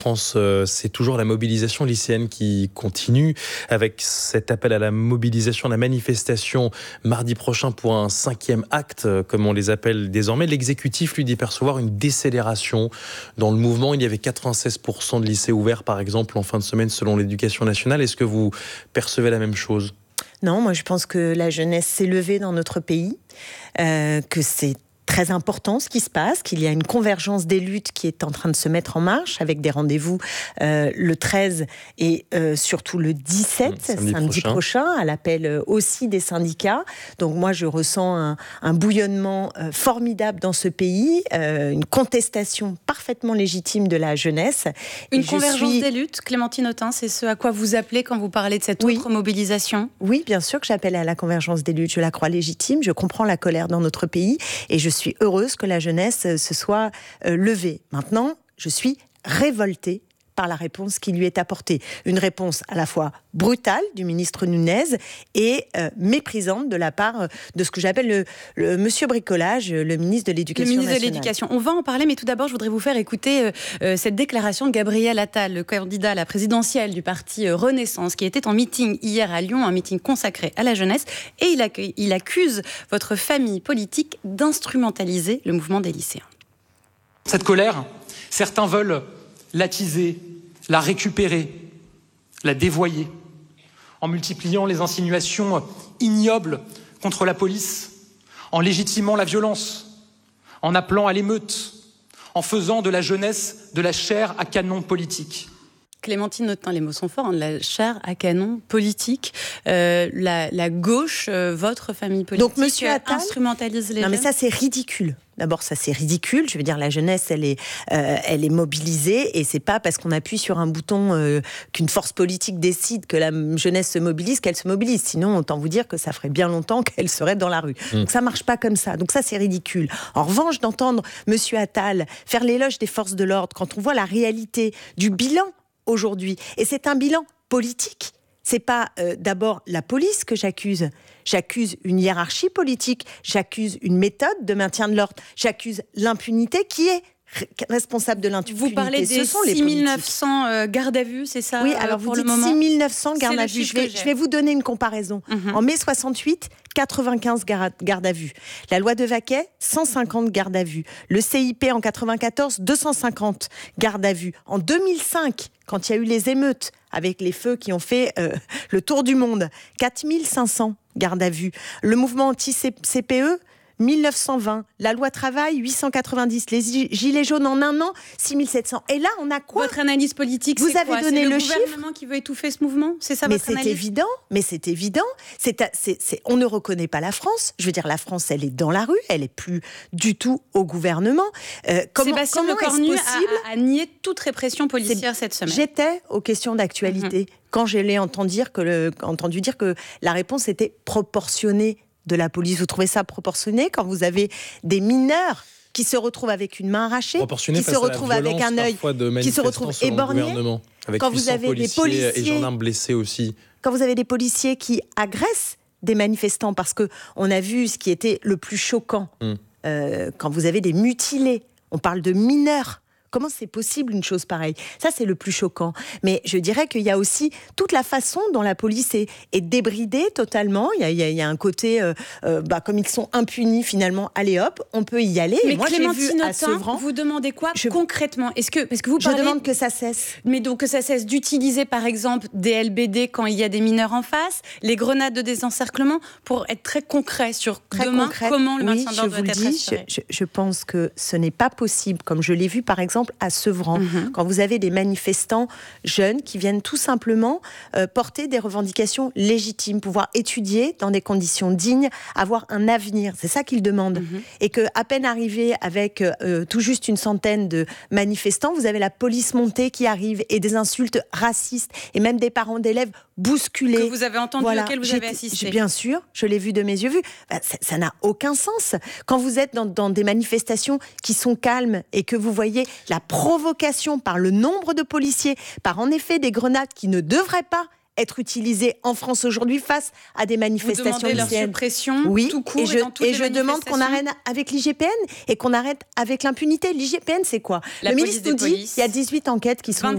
France, c'est toujours la mobilisation lycéenne qui continue avec cet appel à la mobilisation, à la manifestation mardi prochain pour un 5e acte, comme on les appelle désormais. L'exécutif lui dit percevoir une décélération dans le mouvement. Il y avait 96% de lycées ouverts, par exemple, en fin de semaine, selon l'Éducation nationale. Est-ce que vous percevez la même chose ? Non, moi je pense que la jeunesse s'est levée dans notre pays, que c'est très important ce qui se passe, qu'il y a une convergence des luttes qui est en train de se mettre en marche avec des rendez-vous le 13 et surtout le 17, samedi prochain, à l'appel aussi des syndicats. Donc moi je ressens un bouillonnement formidable dans ce pays, une contestation parfaitement légitime de la jeunesse. Une convergence des luttes, Clémentine Autain, c'est ce à quoi vous appelez quand vous parlez de cette autre mobilisation ? Oui, bien sûr que j'appelle à la convergence des luttes, je la crois légitime, je comprends la colère dans notre pays et je suis heureuse que la jeunesse se soit levée. Maintenant, je suis révoltée par la réponse qui lui est apportée. Une réponse à la fois brutale du ministre Nunez et méprisante de la part de ce que j'appelle le monsieur bricolage, le ministre de l'Éducation nationale. Le ministre de l'Éducation. On va en parler, mais tout d'abord, je voudrais vous faire écouter cette déclaration de Gabriel Attal, le candidat à la présidentielle du parti Renaissance, qui était en meeting hier à Lyon, un meeting consacré à la jeunesse, et il accuse votre famille politique d'instrumentaliser le mouvement des lycéens. Cette colère, certains veulent l'attiser, la récupérer, la dévoyer, en multipliant les insinuations ignobles contre la police, en légitimant la violence, en appelant à l'émeute, en faisant de la jeunesse de la chair à canon politique. Clémentine Autain, les mots sont forts, de la chair à canon politique. La gauche, votre famille politique, donc, monsieur Attal, instrumentalise les jeunes. Non, mais ça, c'est ridicule. D'abord, ça c'est ridicule. Je veux dire, la jeunesse, elle est mobilisée, et c'est pas parce qu'on appuie sur un bouton qu'une force politique décide que la jeunesse se mobilise qu'elle se mobilise. Sinon, autant vous dire que ça ferait bien longtemps qu'elle serait dans la rue. Donc ça marche pas comme ça. Donc ça, c'est ridicule. En revanche, d'entendre monsieur Attal faire l'éloge des forces de l'ordre quand on voit la réalité du bilan aujourd'hui, et c'est un bilan politique. C'est pas d'abord la police que j'accuse. J'accuse une hiérarchie politique, j'accuse une méthode de maintien de l'ordre, j'accuse l'impunité qui est responsable de l'impunité. Vous parlez des 6 900 gardes à vue, c'est ça? Oui, alors vous dites 6 900 gardes à vue. Je vais vous donner une comparaison. En mai 68, 95 gardes à vue. La loi de Vaquet, 150 gardes à vue. Le CIP en 94, 250 gardes à vue. En 2005, quand il y a eu les émeutes avec les feux qui ont fait le tour du monde, 4500 gardes à vue. Le mouvement anti-CPE, 1920, la loi travail, 890, les gilets jaunes en un an, 6700. Et là, on a quoi? Votre analyse politique, c'est quoi? Vous avez donné le chiffre. C'est le gouvernement qui veut étouffer ce mouvement? C'est ça votre analyse? Mais c'est évident. On ne reconnaît pas la France. Je veux dire, la France, elle est dans la rue, elle est plus du tout au gouvernement. Sébastien Lecornu a nié toute répression policière cette semaine. J'étais aux questions d'actualité quand je l'ai entendu dire que la réponse était proportionnée de la police. Vous trouvez ça proportionné quand vous avez des mineurs qui se retrouvent avec une main arrachée, qui se retrouvent avec un œil, qui se retrouvent éborgnés, quand vous avez des policiers et gendarmes blessés aussi, quand vous avez des policiers qui agressent des manifestants, parce que on a vu ce qui était le plus choquant, quand vous avez des mutilés, on parle de mineurs. Comment c'est possible une chose pareille? Ça, c'est le plus choquant. Mais je dirais qu'il y a aussi toute la façon dont la police est débridée totalement. Il y a un côté, comme ils sont impunis finalement, allez hop, on peut y aller. Mais moi, Clémentine Autain, vous demandez quoi concrètement? Parce que vous parlez... Je demande que ça cesse. Mais donc que ça cesse d'utiliser par exemple des LBD quand il y a des mineurs en face, les grenades de désencerclement, pour être très concret sur comment le maintien d'ordre doit être assuré. Je pense que ce n'est pas possible, comme je l'ai vu par exemple à Sevran, quand vous avez des manifestants jeunes qui viennent tout simplement porter des revendications légitimes, pouvoir étudier dans des conditions dignes, avoir un avenir. C'est ça qu'ils demandent. Et qu'à peine arrivé avec tout juste une centaine de manifestants, vous avez la police montée qui arrive et des insultes racistes et même des parents d'élèves bousculés. Que vous avez entendu, auquel vous avez assisté. Bien sûr, je l'ai vu de mes yeux vus. Ça n'a aucun sens. Quand vous êtes dans des manifestations qui sont calmes et que vous voyez la provocation par le nombre de policiers, par en effet des grenades qui ne devraient pas être utilisées en France aujourd'hui face à des manifestations lycéennes. Vous demandez leur suppression, oui, tout court, et je demande qu'on arrête avec l'IGPN et qu'on arrête avec l'impunité. L'IGPN, c'est quoi? Le ministre nous dit qu'il y a 18 enquêtes qui sont ouvertes.